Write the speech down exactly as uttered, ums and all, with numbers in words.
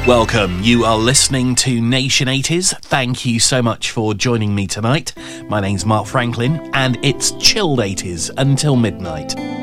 Welcome. You are listening to Nation eighties. Thank you so much for joining me tonight. My name's Mark Franklin, and it's chilled eighties until midnight.